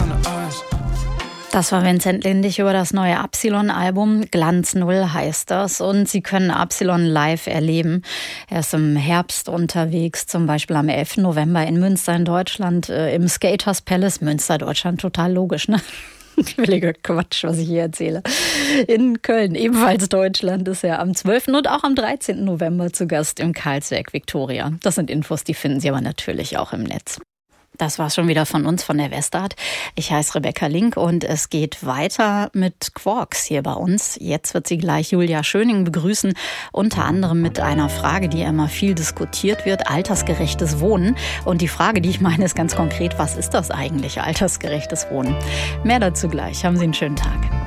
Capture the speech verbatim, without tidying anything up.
Das war Vincent Lindig über das neue Absilon-Album. Glanz Null heißt das. Und Sie können Absilon live erleben. Er ist im Herbst unterwegs, zum Beispiel am elften November in Münster in Deutschland, äh, im Skaters Palace. Münster, Deutschland, total logisch, ne? Völliger Quatsch, was ich hier erzähle. In Köln, ebenfalls Deutschland, ist er am zwölften und auch am dreizehnten November zu Gast im Karlswerk Victoria. Das sind Infos, die finden Sie aber natürlich auch im Netz. Das war's schon wieder von uns, von der Westart. Ich heiße Rebecca Link und es geht weiter mit Quarks hier bei uns. Jetzt wird sie gleich Julia Schöning begrüßen, unter anderem mit einer Frage, die immer viel diskutiert wird, altersgerechtes Wohnen. Und die Frage, die ich meine, ist ganz konkret, was ist das eigentlich, altersgerechtes Wohnen? Mehr dazu gleich. Haben Sie einen schönen Tag.